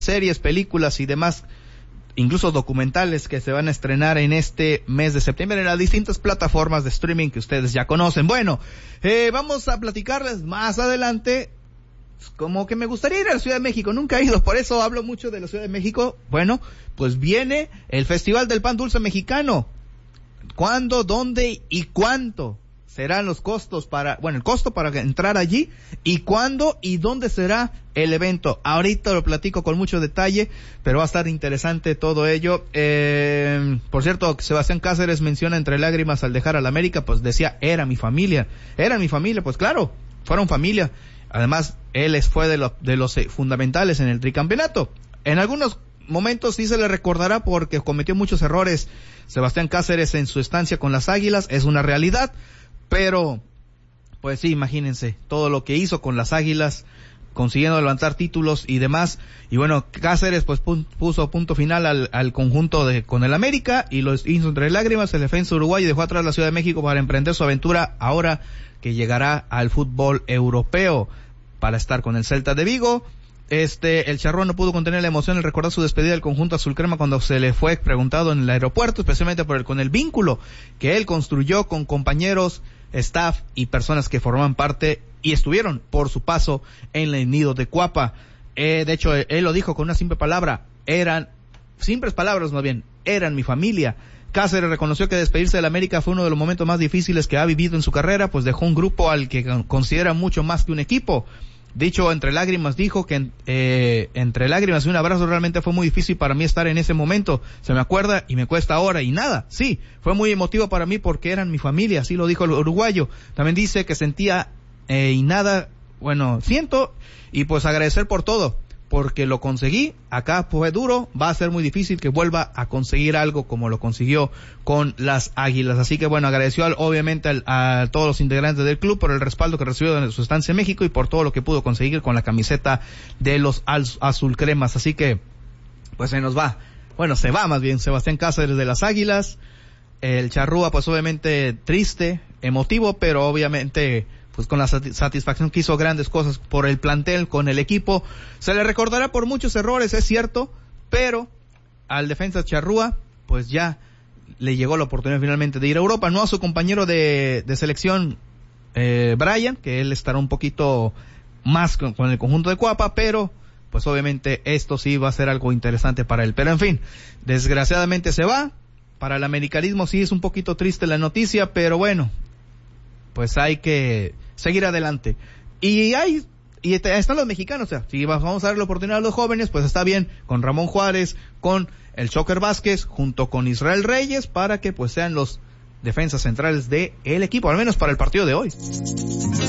series, películas y demás, incluso documentales que se van a estrenar en este mes de septiembre en las distintas plataformas de streaming que ustedes ya conocen. Bueno, vamos a platicarles más adelante. Como que me gustaría ir a la Ciudad de México, nunca he ido, por eso hablo mucho de la Ciudad de México. Bueno, pues viene el Festival del Pan Dulce Mexicano. ¿Cuándo, dónde y cuánto serán los costos el costo para entrar allí? ¿Y cuándo y dónde será el evento? Ahorita lo platico con mucho detalle, pero va a estar interesante todo ello. Por cierto, Sebastián Cáceres menciona entre lágrimas al dejar a la América, pues decía, era mi familia, pues claro, fueron familia. Además, él fue de los fundamentales en el tricampeonato. En algunos momentos sí se le recordará porque cometió muchos errores Sebastián Cáceres en su estancia con las Águilas, es una realidad, pero pues sí, imagínense todo lo que hizo con las Águilas, consiguiendo levantar títulos y demás. Y bueno, Cáceres pues puso punto final al conjunto con el América y lo hizo entre lágrimas. El defensa uruguayo dejó atrás la Ciudad de México para emprender su aventura ahora que llegará al fútbol europeo para estar con el Celta de Vigo. El Charrúa no pudo contener la emoción al recordar su despedida del conjunto azul crema cuando se le fue preguntado en el aeropuerto, especialmente con el vínculo que él construyó con compañeros, staff y personas que formaban parte y estuvieron por su paso en el nido de Cuapa. De hecho, él lo dijo con una simple palabra, eran mi familia. Cáceres reconoció que despedirse del América fue uno de los momentos más difíciles que ha vivido en su carrera, pues dejó un grupo al que considera mucho más que un equipo. Dicho entre lágrimas, dijo que entre lágrimas y un abrazo realmente fue muy difícil para mí estar en ese momento. Se me acuerda y me cuesta ahora y nada. Sí, fue muy emotivo para mí porque eran mi familia, así lo dijo el uruguayo. También dice que sentía y nada, siento y pues agradecer por todo, porque lo conseguí, acá fue duro, va a ser muy difícil que vuelva a conseguir algo como lo consiguió con las Águilas. Así que agradeció obviamente a todos los integrantes del club por el respaldo que recibió en su estancia en México y por todo lo que pudo conseguir con la camiseta de los azulcremas. Así que, pues se va más bien Sebastián Cáceres de las Águilas. El Charrúa, pues obviamente triste, emotivo, pero obviamente pues con la satisfacción que hizo grandes cosas por el plantel, con el equipo. Se le recordará por muchos errores, es cierto, pero al defensa Charrúa, pues ya le llegó la oportunidad finalmente de ir a Europa, no a su compañero de selección, Brian, que él estará un poquito más con el conjunto de Cuapa, pero pues obviamente esto sí va a ser algo interesante para él. Pero en fin, desgraciadamente se va. Para el americanismo sí es un poquito triste la noticia, pero pues hay que seguir adelante. Y están los mexicanos, si vamos a dar la oportunidad a los jóvenes, pues está bien, con Ramón Juárez, con el Choker Vázquez, junto con Israel Reyes, para que pues sean los defensas centrales del equipo, al menos para el partido de hoy.